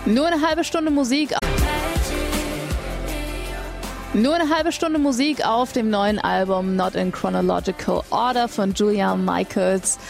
Nur eine halbe Stunde Musik. Nur eine halbe Stunde Musik auf dem neuen Album Not in Chronological Order von Julia Michaels.